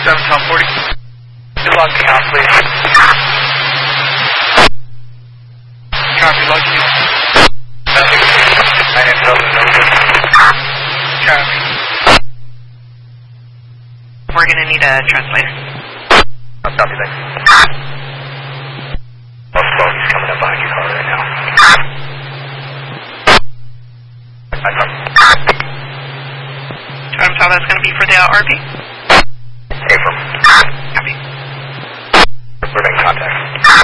7-12-40. Good luck, out, please. Copy, lucky. My name's Elton. Copy. We're going to need a translator. Copy, thanks. He's coming up behind your car right now. How that's going to be for the RP? Abram. Copy. We're making contact.